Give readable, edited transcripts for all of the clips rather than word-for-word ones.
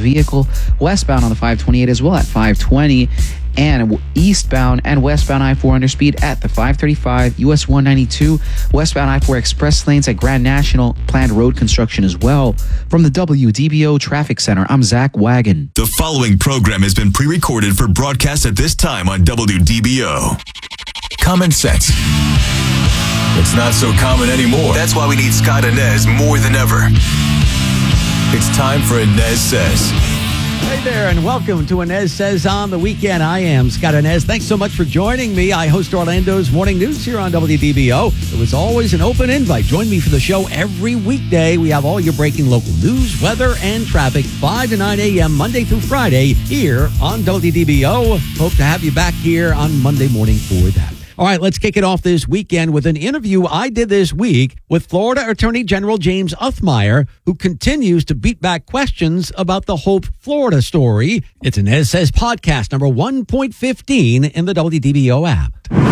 vehicle westbound on the 528 as well at 520, and eastbound and westbound I-4 under speed at the 535, US 192, westbound I-4 express lanes at Grand National, planned road construction as well. From the WDBO Traffic Center, I'm Zach Wagon. The following program has been pre-recorded for broadcast at this time on WDBO. Common sense. It's not so common anymore. That's why we need Scott Inez more than ever. It's time for Inez Says. Hey there, and welcome to Inez Says on the Weekend. I am Scott Inez. Thanks so much for joining me. I host Orlando's Morning News here on WDBO. It was always an open invite. Join me for the show every weekday. We have all your breaking local news, weather, and traffic, 5 to 9 a.m. Monday through Friday here on WDBO. Hope to have you back here on Monday morning for that. All right, let's kick it off this weekend with an interview I did this week with Florida Attorney General James Uthmeier, who continues to beat back questions about the Hope Florida story. It's an Inez Says podcast number 1.15 in the WDBO app.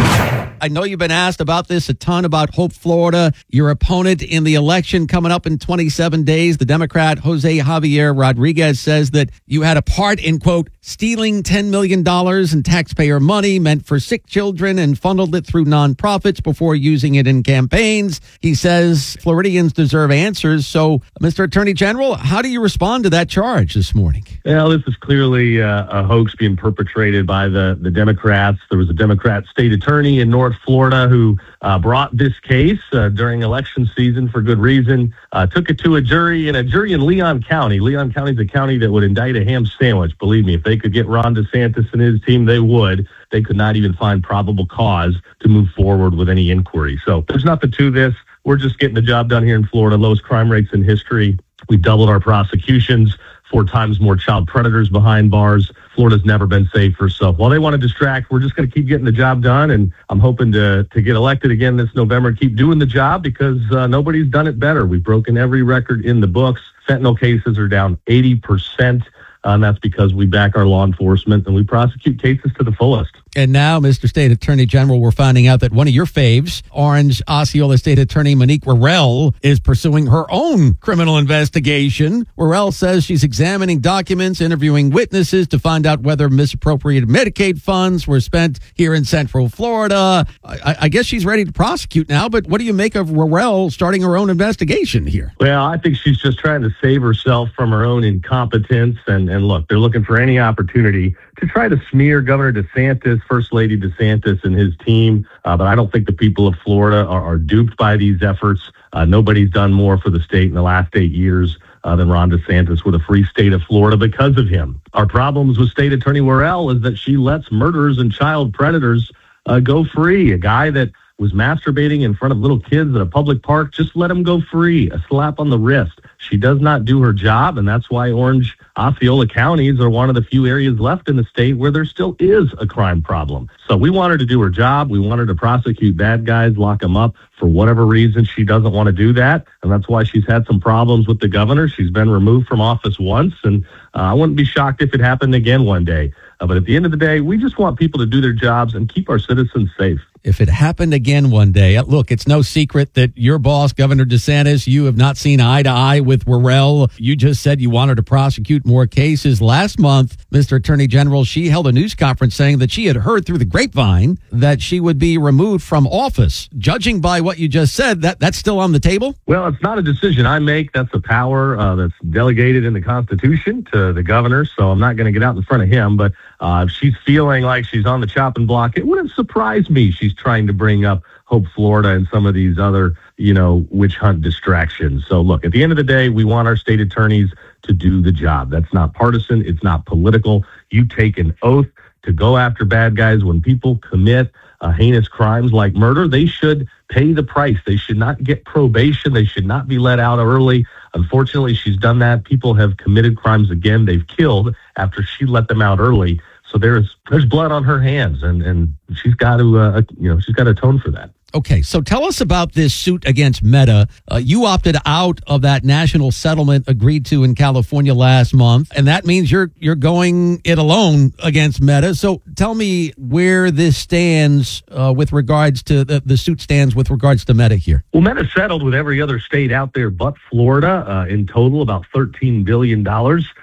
I know you've been asked about this a ton, about Hope Florida, your opponent in the election coming up in 27 days. The Democrat Jose Javier Rodriguez says that you had a part in, quote, stealing $10 million in taxpayer money meant for sick children and funneled it through nonprofits before using it in campaigns. He says Floridians deserve answers. So, Mr. Attorney General, how do you respond to that charge this morning? Well, this is clearly a hoax being perpetrated by the Democrats. There was a Democrat state attorney in North Florida who brought this case during election season for good reason, took it to a jury in Leon County. Leon County is a county that would indict a ham sandwich. Believe me, if they could get Ron DeSantis and his team, they would. They could not even find probable cause to move forward with any inquiry. So there's nothing to this. We're just getting the job done here in Florida. Lowest crime rates in history. We doubled our prosecutions. 4 times more child predators behind bars. Florida's never been safer. So while they want to distract, we're just going to keep getting the job done. And I'm hoping to get elected again this November and keep doing the job because nobody's done it better. We've broken every record in the books. Fentanyl cases are down 80%. And that's because we back our law enforcement and we prosecute cases to the fullest. And now, Mr. State Attorney General, we're finding out that one of your faves, Orange Osceola State Attorney Monique Worrell, is pursuing her own criminal investigation. Worrell says she's examining documents, interviewing witnesses to find out whether misappropriated Medicaid funds were spent here in Central Florida. I guess she's ready to prosecute now, but what do you make of Worrell starting her own investigation here? Well, I think she's just trying to save herself from her own incompetence. And look, they're looking for any opportunity to try to smear Governor DeSantis, First Lady DeSantis, and his team. But I don't think the people of Florida are duped by these efforts. Nobody's done more for the state in the last 8 years than Ron DeSantis with a free state of Florida because of him. Our problems with State Attorney Worrell is that she lets murderers and child predators go free. A guy that was masturbating in front of little kids at a public park, just let him go free. A slap on the wrist. She does not do her job, and that's why Orange Osceola counties are one of the few areas left in the state where there still is a crime problem. So we want her to do her job. We want her to prosecute bad guys, lock them up. For whatever reason, she doesn't want to do that, and that's why she's had some problems with the governor. She's been removed from office once, and I wouldn't be shocked if it happened again one day. But at the end of the day, we just want people to do their jobs and keep our citizens safe. If it happened again one day, look, it's no secret that your boss, Governor DeSantis, you have not seen eye to eye with Worrell. You just said you wanted to prosecute more cases. Last month, Mr. Attorney General, she held a news conference saying that she had heard through the grapevine that she would be removed from office. Judging by what you just said, that's still on the table? Well, it's not a decision I make. That's a power that's delegated in the Constitution to the governor, so I'm not going to get out in front of him. But if she's feeling like she's on the chopping block, it wouldn't surprise me. She's trying to bring up Hope Florida and some of these other, witch hunt distractions. So look, at the end of the day, we want our state attorneys to do the job. That's not partisan. It's not political. You take an oath to go after bad guys. When people commit heinous crimes like murder, they should pay the price. They should not get probation. They should not be let out early. Unfortunately, she's done that. People have committed crimes again. They've killed after she let them out early. So there's blood on her hands, and she's got to she's got to atone for that. Okay, so tell us about this suit against Meta. You opted out of that national settlement agreed to in California last month, and that means you're going it alone against Meta. So tell me where this stands with regards to the suit stands with regards to Meta here. Well, Meta settled with every other state out there but Florida in total, about $13 billion.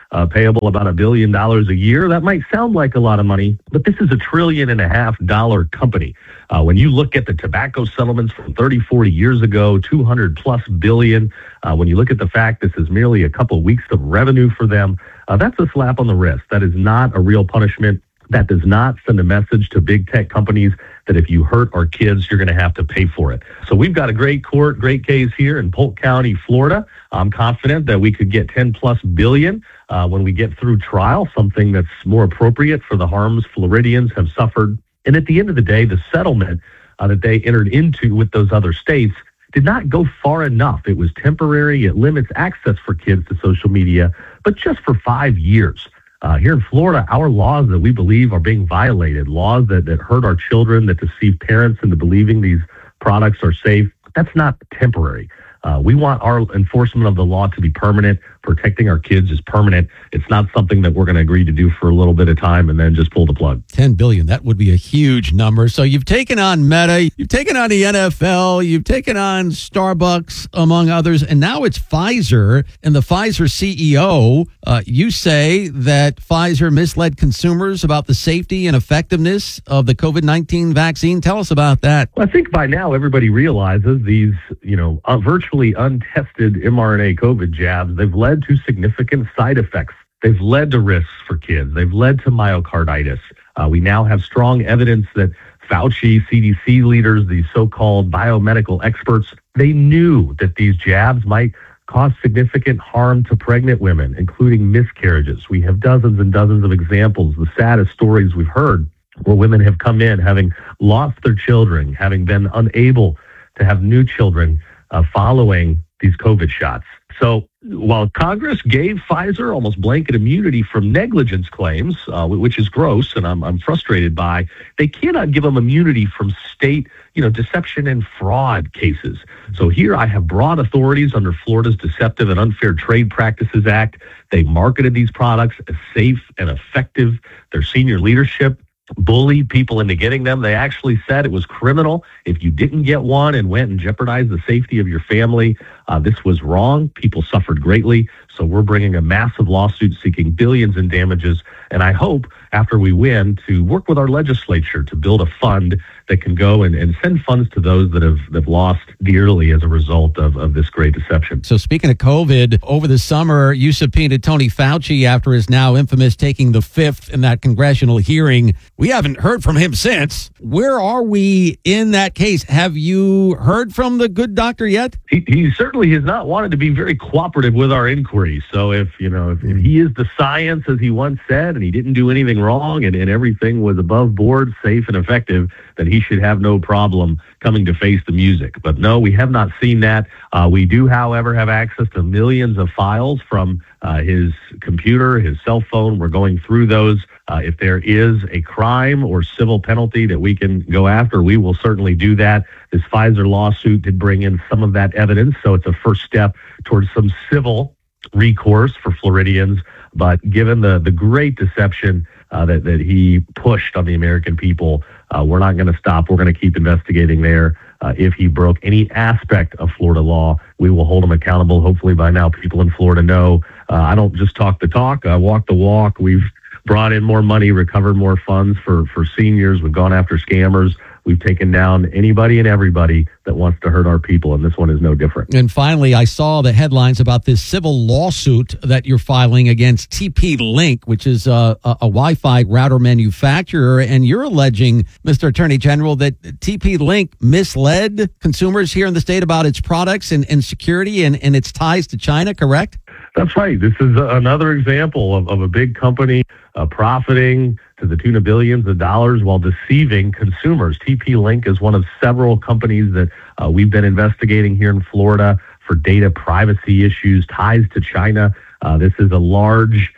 payable about $1 billion a year. That might sound like a lot of money, but this is $1.5 trillion company. When you look at the tobacco settlements from 30, 40 years ago, 200 plus billion, when you look at the fact this is merely a couple of weeks of revenue for them, that's a slap on the wrist. That is not a real punishment. That does not send a message to big tech companies that if you hurt our kids, you're going to have to pay for it. So we've got a great case here in Polk County, Florida. I'm confident that we could get 10 plus billion when we get through trial, something that's more appropriate for the harms Floridians have suffered. And at the end of the day, the settlement that they entered into with those other states did not go far enough. It was temporary. It limits access for kids to social media, but just for 5 years. Here in Florida, our laws that we believe are being violated, laws that hurt our children, that deceive parents into believing these products are safe, that's not temporary. We want our enforcement of the law to be permanent. Protecting our kids is permanent. It's not something that we're going to agree to do for a little bit of time and then just pull the plug. 10 billion. That would be a huge number. So you've taken on Meta, you've taken on the NFL, you've taken on Starbucks, among others, and now it's Pfizer. And the Pfizer CEO, you say that Pfizer misled consumers about the safety and effectiveness of the COVID-19 vaccine. Tell us about that. Well, I think by now everybody realizes these, virtually untested mRNA COVID jabs, they've led to significant side effects. They've led to risks for kids. They've led to myocarditis. We now have strong evidence that Fauci, CDC leaders, these so-called biomedical experts, they knew that these jabs might cause significant harm to pregnant women, including miscarriages. We have dozens and dozens of examples, the saddest stories we've heard, where women have come in having lost their children, having been unable to have new children following these COVID shots. So while Congress gave Pfizer almost blanket immunity from negligence claims, which is gross and I'm frustrated by, they cannot give them immunity from state, deception and fraud cases. So here I have broad authorities under Florida's Deceptive and Unfair Trade Practices Act. They marketed these products as safe and effective. Their senior leadership bullied people into getting them. They actually said it was criminal if you didn't get one and went and jeopardized the safety of your family. This was wrong. People suffered greatly. So we're bringing a massive lawsuit seeking billions in damages. And I hope after we win to work with our legislature to build a fund that can go and send funds to those that have lost dearly as a result of this great deception. So speaking of COVID, over the summer, you subpoenaed Tony Fauci after his now infamous taking the fifth in that congressional hearing. We haven't heard from him since. Where are we in that case? Have you heard from the good doctor yet? He certainly has not wanted to be very cooperative with our inquiry. So if he is the science, as he once said, and he didn't do anything wrong and everything was above board, safe and effective, then he should have no problem coming to face the music. But no, we have not seen that. We do, however, have access to millions of files from his computer, his cell phone. We're going through those. If there is a crime or civil penalty that we can go after, we will certainly do that. This Pfizer lawsuit did bring in some of that evidence, so it's a first step towards some civil recourse for Floridians. But given the great deception that he pushed on the American people, we're not going to stop. We're going to keep investigating there. If he broke any aspect of Florida law, we will hold him accountable. Hopefully by now people in Florida know I don't just talk the talk, I walk the walk. We've brought in more money, recovered more funds for seniors. We've gone after scammers. We've taken down anybody and everybody that wants to hurt our people, and this one is no different. And finally, I saw the headlines about this civil lawsuit that you're filing against TP-Link, which is a Wi-Fi router manufacturer, and you're alleging, Mr. Attorney General, that TP-Link misled consumers here in the state about its products and security and its ties to China, correct? That's right. This is another example of a big company profiting to the tune of billions of dollars while deceiving consumers. TP-Link is one of several companies that we've been investigating here in Florida for data privacy issues, ties to China. This is a large,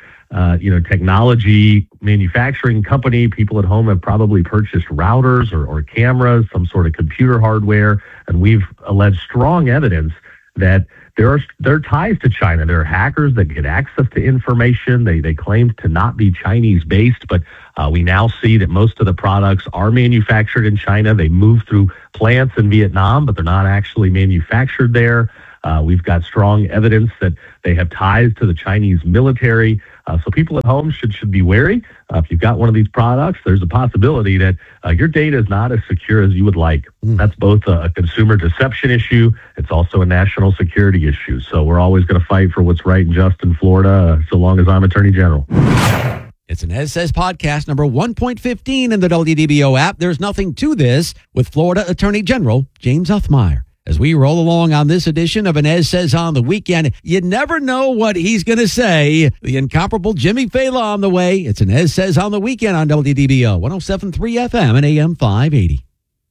technology manufacturing company. People at home have probably purchased routers or cameras, some sort of computer hardware, and we've alleged strong evidence that there are ties to China. There are hackers that get access to information. They claim to not be Chinese-based, but we now see that most of the products are manufactured in China. They move through plants in Vietnam, but they're not actually manufactured there. We've got strong evidence that they have ties to the Chinese military. So people at home should be wary. If you've got one of these products, there's a possibility that your data is not as secure as you would like. That's both a consumer deception issue. It's also a national security issue. So we're always going to fight for what's right and just in Florida, so long as I'm Attorney General. It's an As Says podcast number 1.15 in the WDBO app. There's nothing to this with Florida Attorney General James Uthmeier. As we roll along on this edition of an As Says on the weekend, you never know what he's going to say. The incomparable Jimmy Fela on the way. It's an As Says on the weekend on WDBO 107.3 FM and AM 580.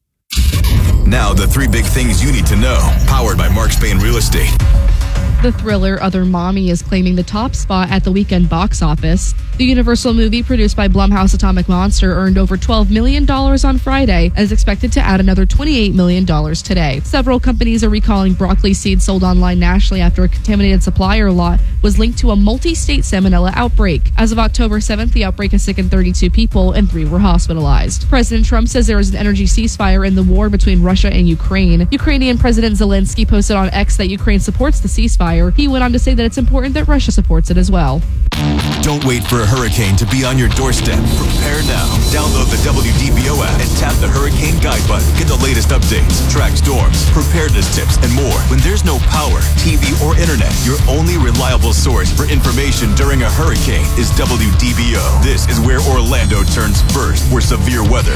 Now, the 3 big things you need to know, powered by Mark Spain Real Estate. The thriller Other Mommy is claiming the top spot at the weekend box office. The Universal movie, produced by Blumhouse Atomic Monster, earned over $12 million on Friday and is expected to add another $28 million today. Several companies are recalling broccoli seeds sold online nationally after a contaminated supplier lot was linked to a multi-state salmonella outbreak. As of October 7th, the outbreak has sickened 32 people and 3 were hospitalized. President Trump says there is an energy ceasefire in the war between Russia and Ukraine. Ukrainian President Zelensky posted on X that Ukraine supports the ceasefire. He went on to say that it's important that Russia supports it as well. Don't wait for a hurricane to be on your doorstep. Prepare now. Download the WDBO app and tap the Hurricane Guide button. Get the latest updates, track storms, preparedness tips, and more. When there's no power, TV, or internet, your only reliable source for information during a hurricane is WDBO. This is where Orlando turns first for severe weather.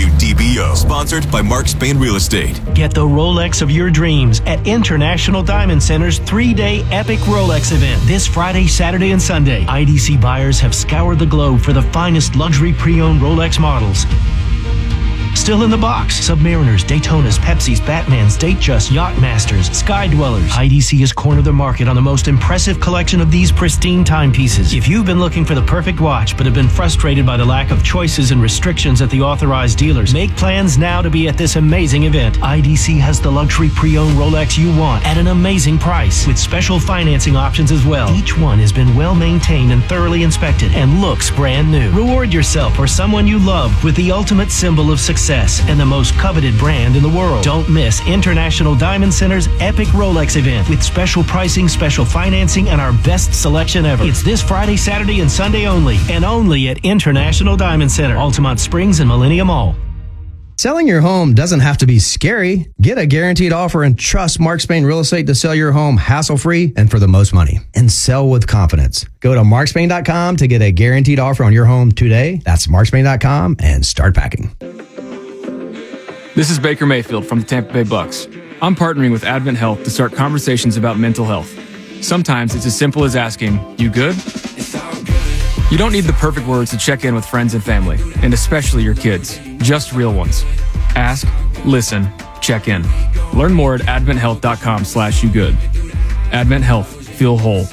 WDBO. Sponsored by Mark Spain Real Estate. Get the Rolex of your dreams at International Diamond Center's 3-day epic Rolex event this Friday, Saturday, and Sunday. IDC buyers have scoured the globe for the finest luxury pre-owned Rolex models. Still in the box, Submariners, Daytonas, Pepsis, Batmans, Datejust, Yachtmasters, Sky Dwellers. IDC has cornered the market on the most impressive collection of these pristine timepieces. If you've been looking for the perfect watch but have been frustrated by the lack of choices and restrictions at the authorized dealers, make plans now to be at this amazing event. IDC has the luxury pre-owned Rolex you want at an amazing price with special financing options as well. Each one has been well maintained and thoroughly inspected and looks brand new. Reward yourself or someone you love with the ultimate symbol of success and the most coveted brand in the world. Don't miss International Diamond Center's epic Rolex event with special pricing, special financing, and our best selection ever. It's this Friday, Saturday, and Sunday only, and only at International Diamond Center, Altamont Springs and Millennium Mall. Selling your home doesn't have to be scary. Get a guaranteed offer and trust Mark Spain Real Estate to sell your home hassle-free and for the most money. And sell with confidence. Go to markspain.com to get a guaranteed offer on your home today. That's markspain.com and start packing. This is Baker Mayfield from the Tampa Bay Bucks. I'm partnering with Advent Health to start conversations about mental health. Sometimes it's as simple as asking, "You good?" You don't need the perfect words to check in with friends and family, and especially your kids. Just real ones. Ask, listen, check in. Learn more at adventhealth.com/yougood. Advent Health. Feel whole.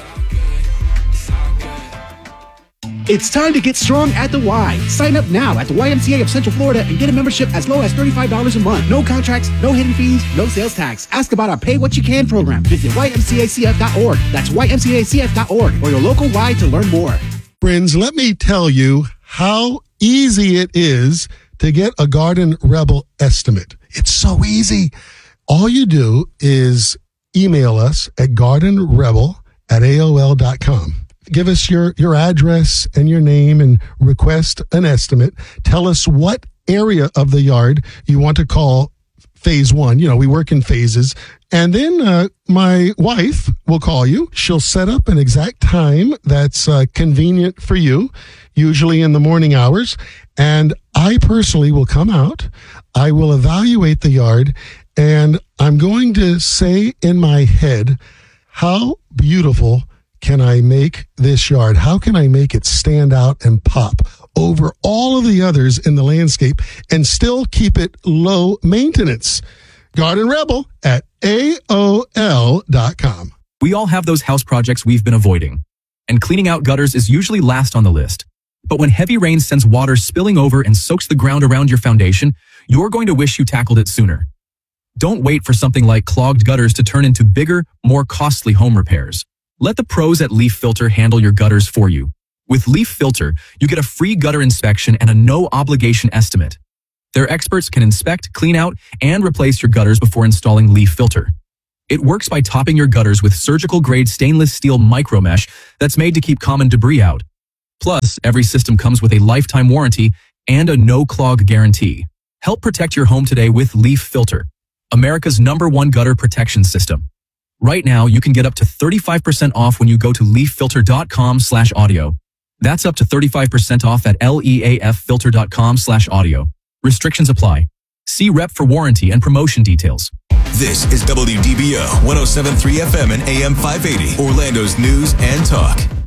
It's time to get strong at the Y. Sign up now at the YMCA of Central Florida and get a membership as low as $35 a month. No contracts, no hidden fees, no sales tax. Ask about our Pay What You Can program. Visit ymcacf.org. That's ymcacf.org or your local Y to learn more. Friends, let me tell you how easy it is to get a Garden Rebel estimate. It's so easy. All you do is email us at gardenrebel@aol.com. Give us your address and your name and request an estimate. Tell us what area of the yard you want to call phase 1. You know, we work in phases. And then my wife will call you. She'll set up an exact time that's convenient for you, usually in the morning hours. And I personally will come out. I will evaluate the yard. And I'm going to say in my head, how beautiful can I make this yard? How can I make it stand out and pop over all of the others in the landscape and still keep it low maintenance? Garden Rebel at AOL.com. We all have those house projects we've been avoiding, and cleaning out gutters is usually last on the list. But when heavy rain sends water spilling over and soaks the ground around your foundation, you're going to wish you tackled it sooner. Don't wait for something like clogged gutters to turn into bigger, more costly home repairs. Let the pros at Leaf Filter handle your gutters for you. With Leaf Filter, you get a free gutter inspection and a no-obligation estimate. Their experts can inspect, clean out, and replace your gutters before installing Leaf Filter. It works by topping your gutters with surgical-grade stainless steel micromesh that's made to keep common debris out, Plus, every system comes with a lifetime warranty and a no-clog guarantee. Help protect your home today with Leaf Filter, America's #1 gutter protection system. Right now, you can get up to 35% off when you go to leaffilter.com/audio. That's up to 35% off at leaffilter.com/audio. Restrictions apply. See rep for warranty and promotion details. This is WDBO 107.3 FM and AM 580, Orlando's news and talk.